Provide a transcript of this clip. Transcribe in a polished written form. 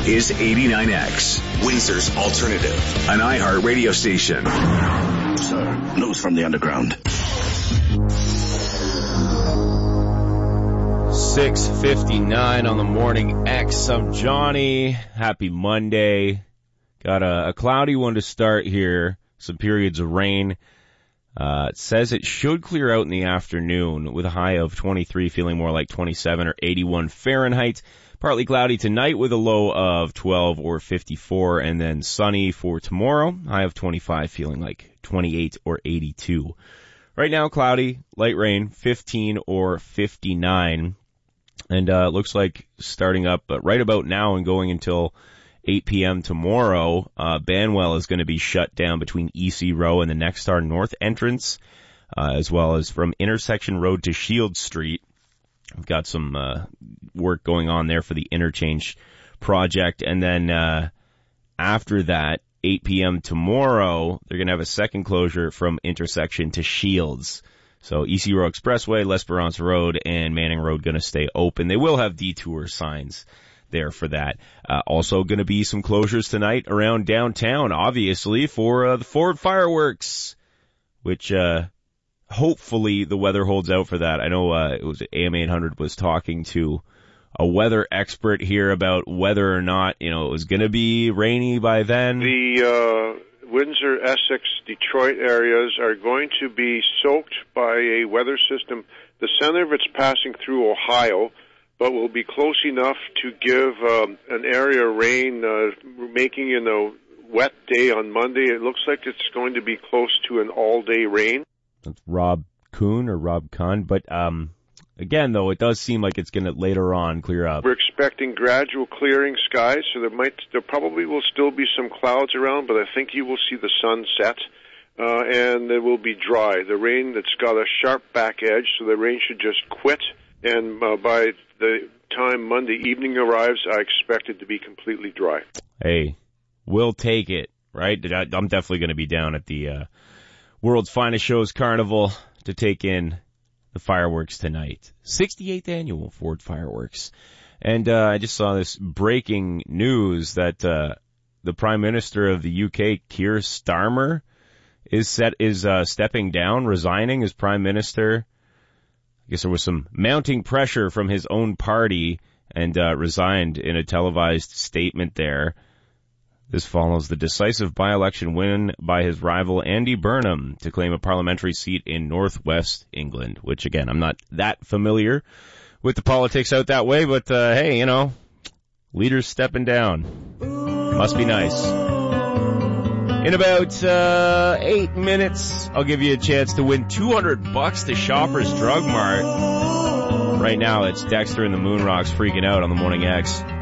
is 89X, Windsor's alternative, an iHeart radio station. Sir, news from the underground. 6:59 on the Morning X. I'm Johnny. Happy Monday. Got a cloudy one to start here. Some periods of rain. It says it should clear out in the afternoon with a high of 23, feeling more like 27 or 81 Fahrenheit. Partly cloudy tonight with a low of 12 or 54, and then sunny for tomorrow. High of 25, feeling like 28 or 82. Right now, cloudy, light rain, 15 or 59. And it looks like starting up right about now and going until 8 p.m. tomorrow, Banwell is going to be shut down between EC Row and the Nexstar North entrance, as well as from Intersection Road to Shield Street. We've got some work going on there for the interchange project. And then after that, 8 p.m. tomorrow, they're going to have a second closure from Intersection to Shields. So EC Row Expressway, L'Esperance Road, and Manning Road going to stay open. They will have detour signs there for that. Also going to be some closures tonight around downtown, obviously, for the Ford fireworks, which hopefully the weather holds out for that. I know it was AM 800 was talking to a weather expert here about whether or not, it was going to be rainy by then. The Windsor, Essex, Detroit areas are going to be soaked by a weather system. The center of it's passing through Ohio, but will be close enough to give an area of rain, making it a wet day on Monday. It looks like it's going to be close to an all-day rain. That's Rob Kahn, but again, though, it does seem like it's going to later on clear up. We're expecting gradual clearing skies, so there probably will still be some clouds around, but I think you will see the sun set, and it will be dry. The rain that's got a sharp back edge, so the rain should just quit, and by the time Monday evening arrives, I expect it to be completely dry. Hey, we'll take it, right? I'm definitely going to be down at the World's Finest Shows Carnival to take in the fireworks tonight. 68th annual Ford fireworks. And I just saw this breaking news that the Prime Minister of the UK, Keir Starmer, is stepping down, resigning as Prime Minister. I guess there was some mounting pressure from his own party and resigned in a televised statement there. This follows the decisive by-election win by his rival Andy Burnham to claim a parliamentary seat in northwest England, which, again, I'm not that familiar with the politics out that way, but hey, leaders stepping down. Must be nice. In about 8 minutes, I'll give you a chance to win $200 to Shoppers Drug Mart. Right now, it's Dexter and the Moonrocks freaking out on the Morning X.